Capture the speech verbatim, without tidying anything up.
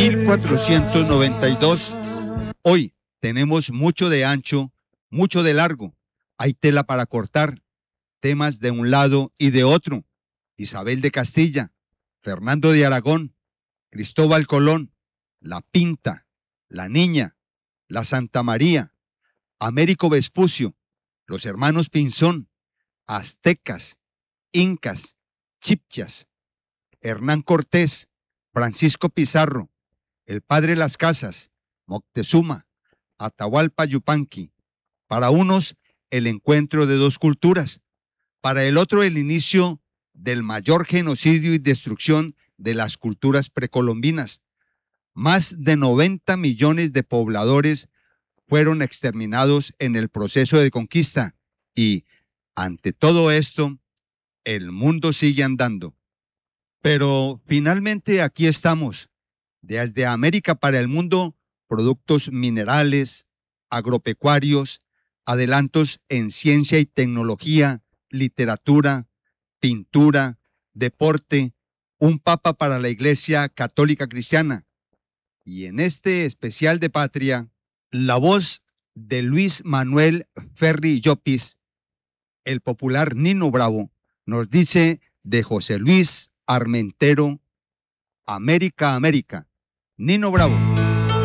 mil cuatrocientos noventa y dos. Hoy tenemos mucho de ancho, mucho de largo. Hay tela para cortar, temas de un lado y de otro. Isabel de Castilla, Fernando de Aragón, Cristóbal Colón, La Pinta, La Niña, la Santa María, Américo Vespucio, los hermanos Pinzón, aztecas, incas, chipchas, Hernán Cortés, Francisco Pizarro, el padre Las Casas, Moctezuma, Atahualpa Yupanqui. Para unos, el encuentro de dos culturas. Para el otro, el inicio del mayor genocidio y destrucción de las culturas precolombinas. Más de noventa millones de pobladores fueron exterminados en el proceso de conquista y, ante todo esto, el mundo sigue andando. Pero finalmente aquí estamos, desde América para el mundo, productos minerales, agropecuarios, adelantos en ciencia y tecnología, literatura, pintura, deporte, un papa para la Iglesia Católica Cristiana. Y en este especial de Patria, la voz de Luis Manuel Ferri Llopis, el popular Nino Bravo, nos dice de José Luis Armentero, América, América. Nino Bravo.